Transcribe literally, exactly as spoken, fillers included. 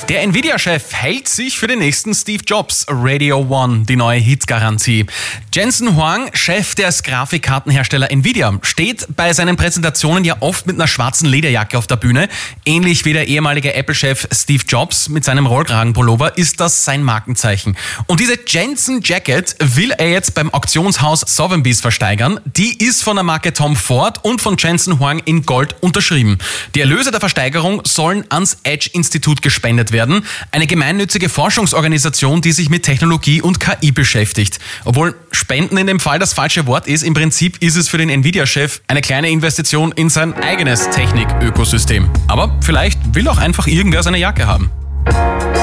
Der Nvidia-Chef hält sich für den nächsten Steve Jobs. Radio One, die neue Hitgarantie. Jensen Huang, Chef des Grafikkartenhersteller Nvidia, steht bei seinen Präsentationen ja oft mit einer schwarzen Lederjacke auf der Bühne. Ähnlich wie der ehemalige Apple-Chef Steve Jobs mit seinem Rollkragenpullover ist das sein Markenzeichen. Und diese Jensen Jacket will er jetzt beim Auktionshaus Sotheby's versteigern. Die ist von der Marke Tom Ford und von Jensen Huang in Gold unterschrieben. Die Erlöse der Versteigerung sollen ans Edge-Institut gespendet werden, eine gemeinnützige Forschungsorganisation, die sich mit Technologie und K I beschäftigt. Obwohl Spenden in dem Fall das falsche Wort ist, im Prinzip ist es für den Nvidia-Chef eine kleine Investition in sein eigenes Technik-Ökosystem. Aber vielleicht will auch einfach irgendwer seine Jacke haben.